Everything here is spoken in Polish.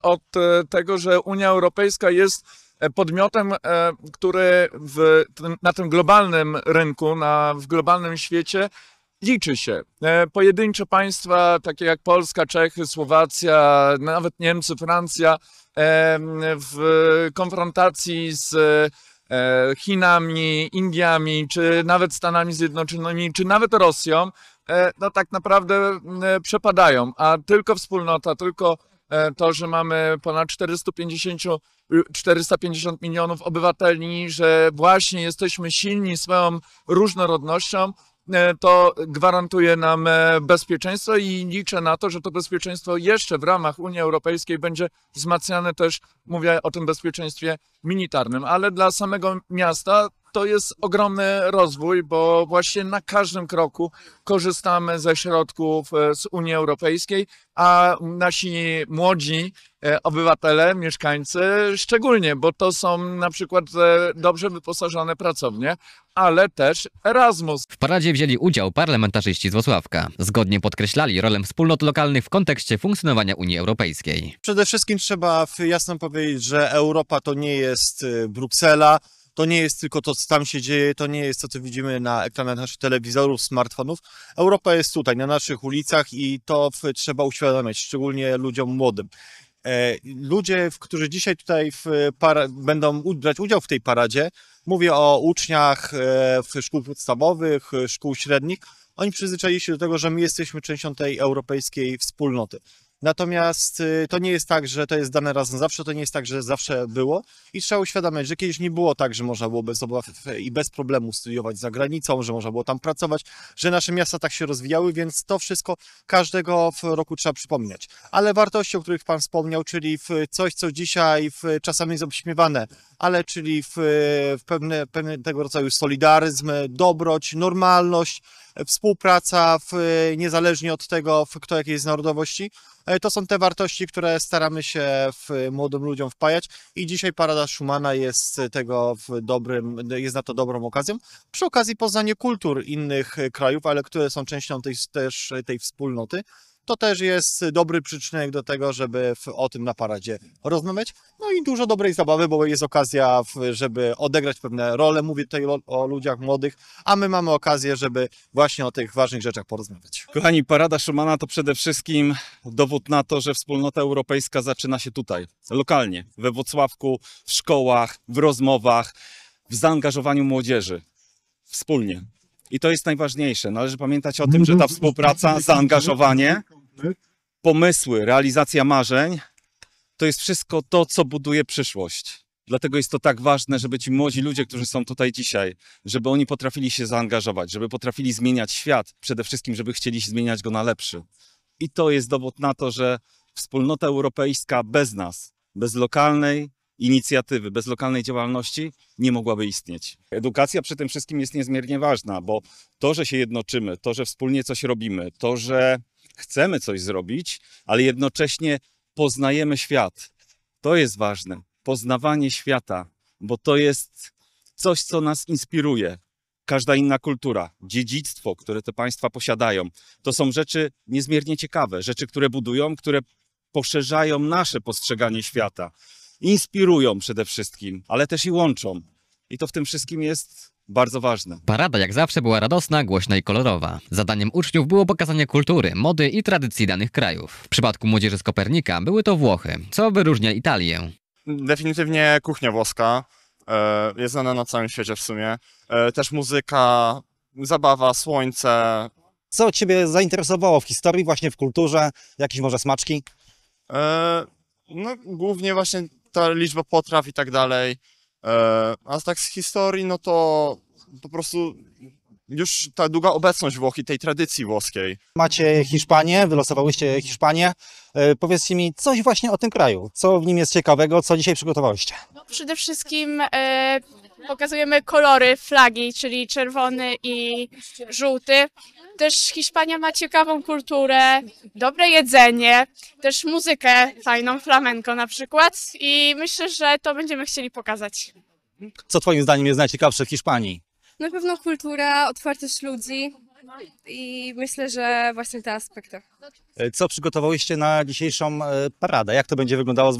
od tego, że Unia Europejska jest podmiotem, który na tym globalnym rynku, w globalnym świecie liczy się. Pojedyncze państwa, takie jak Polska, Czechy, Słowacja, nawet Niemcy, Francja, w konfrontacji z Chinami, Indiami, czy nawet Stanami Zjednoczonymi, czy nawet Rosją, no tak naprawdę przepadają, a tylko wspólnota, tylko to, że mamy ponad 450 milionów obywateli, że właśnie jesteśmy silni swoją różnorodnością, to gwarantuje nam bezpieczeństwo i liczę na to, że to bezpieczeństwo jeszcze w ramach Unii Europejskiej będzie wzmacniane też, mówię o tym bezpieczeństwie militarnym, ale dla samego miasta to jest ogromny rozwój, bo właśnie na każdym kroku korzystamy ze środków z Unii Europejskiej, a nasi młodzi obywatele, mieszkańcy szczególnie, bo to są na przykład dobrze wyposażone pracownie, ale też Erasmus. W paradzie wzięli udział parlamentarzyści z Włocławka. Zgodnie podkreślali rolę wspólnot lokalnych w kontekście funkcjonowania Unii Europejskiej. Przede wszystkim trzeba jasno powiedzieć, że Europa to nie jest Bruksela, to nie jest tylko to, co tam się dzieje, to nie jest to, co widzimy na ekranach naszych telewizorów, smartfonów. Europa jest tutaj, na naszych ulicach i to trzeba uświadamiać, szczególnie ludziom młodym. Ludzie, którzy dzisiaj tutaj będą brać udział w tej paradzie, mówię o uczniach szkół podstawowych, szkół średnich, oni przyzwyczaili się do tego, że my jesteśmy częścią tej europejskiej wspólnoty. Natomiast to nie jest tak, że to jest dane raz na zawsze, to nie jest tak, że zawsze było i trzeba uświadamiać, że kiedyś nie było tak, że można było bez obaw i bez problemu studiować za granicą, że można było tam pracować, że nasze miasta tak się rozwijały, więc to wszystko każdego roku trzeba przypominać. Ale wartości, o których Pan wspomniał, czyli coś, co dzisiaj czasami jest obśmiewane, ale czyli pewne tego rodzaju solidaryzm, dobroć, normalność, współpraca, niezależnie od tego, kto jakiej jest narodowości. To są te wartości, które staramy się młodym ludziom wpajać i dzisiaj Parada Schumana jest jest na to dobrą okazją. Przy okazji poznanie kultur innych krajów, ale które są częścią tej wspólnoty. To też jest dobry przyczynek do tego, żeby o tym na paradzie rozmawiać. No i dużo dobrej zabawy, bo jest okazja, żeby odegrać pewne role. Mówię tutaj o ludziach młodych, a my mamy okazję, żeby właśnie o tych ważnych rzeczach porozmawiać. Kochani, Parada Schumana to przede wszystkim dowód na to, że wspólnota europejska zaczyna się tutaj, lokalnie, we Włocławku, w szkołach, w rozmowach, w zaangażowaniu młodzieży, wspólnie. I to jest najważniejsze. Należy pamiętać o tym, że ta współpraca, zaangażowanie, pomysły, realizacja marzeń, to jest wszystko to, co buduje przyszłość. Dlatego jest to tak ważne, żeby ci młodzi ludzie, którzy są tutaj dzisiaj, żeby oni potrafili się zaangażować, żeby potrafili zmieniać świat, przede wszystkim, żeby chcieli zmieniać go na lepszy. I to jest dowód na to, że wspólnota europejska bez nas, bez lokalnej inicjatywy, bez lokalnej działalności nie mogłaby istnieć. Edukacja przy tym wszystkim jest niezmiernie ważna, bo to, że się jednoczymy, to, że wspólnie coś robimy, to, że chcemy coś zrobić, ale jednocześnie poznajemy świat. To jest ważne. Poznawanie świata, bo to jest coś, co nas inspiruje. Każda inna kultura, dziedzictwo, które te państwa posiadają, to są rzeczy niezmiernie ciekawe, rzeczy, które budują, które poszerzają nasze postrzeganie świata. Inspirują przede wszystkim, ale też i łączą. I to w tym wszystkim jest bardzo ważne. Parada jak zawsze była radosna, głośna i kolorowa. Zadaniem uczniów było pokazanie kultury, mody i tradycji danych krajów. W przypadku młodzieży z Kopernika były to Włochy, co wyróżnia Italię. Definitywnie kuchnia włoska, jest znana na całym świecie w sumie. Też muzyka, zabawa, słońce. Co Ciebie zainteresowało w historii, właśnie w kulturze? Jakieś może smaczki? No głównie właśnie ta liczba potraw i tak dalej. A tak z historii, no to po prostu już ta długa obecność Włoch i tej tradycji włoskiej. Macie Hiszpanię, wylosowałyście Hiszpanię. Powiedzcie mi coś właśnie o tym kraju. Co w nim jest ciekawego, co dzisiaj przygotowałyście? No, przede wszystkim pokazujemy kolory flagi, czyli czerwony i żółty. Też Hiszpania ma ciekawą kulturę, dobre jedzenie, też muzykę fajną, flamenco na przykład i myślę, że to będziemy chcieli pokazać. Co Twoim zdaniem jest najciekawsze w Hiszpanii? Na pewno kultura, otwartość ludzi I myślę, że właśnie te aspekty. Co przygotowałyście na dzisiejszą paradę? Jak to będzie wyglądało z